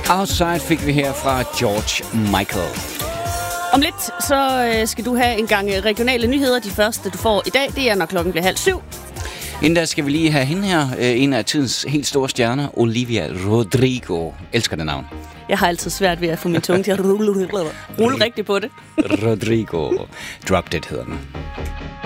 Outside fik vi her fra George Michael. Om lidt, så skal du have en gang regionale nyheder. De første, du får i dag, det er, når klokken bliver 6:30. Inden da skal vi lige have hende her, en af tidens helt store stjerner, Olivia Rodrigo. Elsker det navn. Jeg har altid svært ved at få min tunge til at rulle rigtigt på det. Rodrigo. Dropped It hedder den.